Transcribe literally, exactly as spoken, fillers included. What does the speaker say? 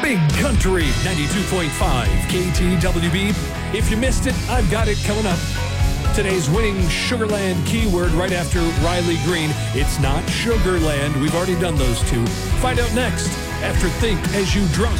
Big Country ninety-two point five K T W B. If you missed it, I've got it coming up. Today's winning Sugarland keyword right after Riley Green. It's not Sugarland. We've already done those two. Find out next after Think As You Drunk.